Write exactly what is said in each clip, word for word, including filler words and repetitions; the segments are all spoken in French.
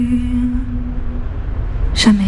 Jamais.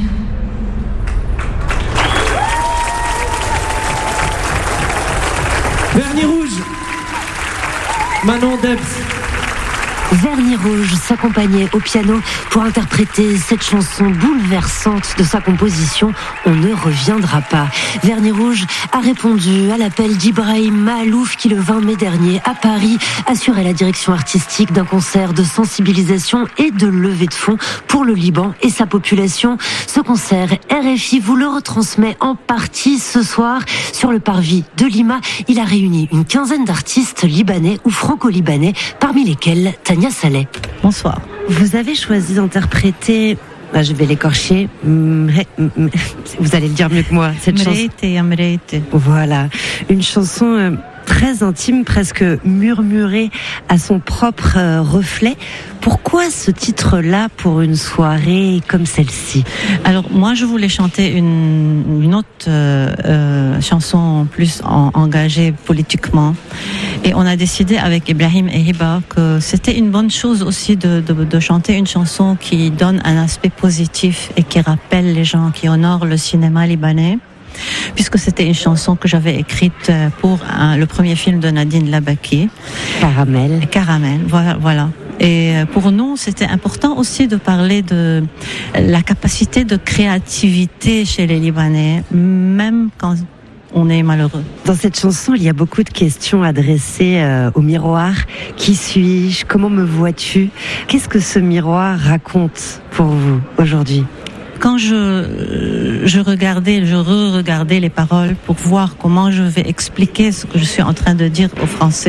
Vernis rouge, Manon Debs. Vernis rouge s'accompagnait au piano pour interpréter cette chanson bouleversante de sa composition « On ne reviendra pas ». Vernis rouge a répondu à l'appel d'Ibrahim Mahalouf qui le vingt mai dernier à Paris assurait la direction artistique d'un concert de sensibilisation et de levée de fonds pour le Liban et sa population. Ce concert, R F I vous le retransmet en partie ce soir sur le parvis de Lima. Il a réuni une quinzaine d'artistes libanais ou franco-libanais, parmi lesquels Tania Saleh. Bonsoir. Vous avez choisi d'interpréter, bah, je vais l'écorcher, vous allez le dire mieux que moi, cette chanson. Voilà, une chanson euh, très intime, presque murmurée à son propre euh, reflet. Pourquoi ce titre-là pour une soirée comme celle-ci? Alors moi je voulais chanter une, une autre euh, euh, chanson plus en, engagée politiquement et on a décidé avec Ibrahim et Hiba que c'était une bonne chose aussi de, de, de chanter une chanson qui donne un aspect positif et qui rappelle les gens, qui honore le cinéma libanais. Puisque c'était une chanson que j'avais écrite pour un, le premier film de Nadine Labaki. Caramel. Caramel, voilà, voilà. Et pour nous, c'était important aussi de parler de la capacité de créativité chez les Libanais, même quand on est malheureux. Dans cette chanson, il y a beaucoup de questions adressées euh, au miroir. Qui suis-je? Comment me vois-tu? Qu'est-ce que ce miroir raconte pour vous aujourd'hui? Quand je, je regardais, je re-regardais les paroles pour voir comment je vais expliquer ce que je suis en train de dire aux Français,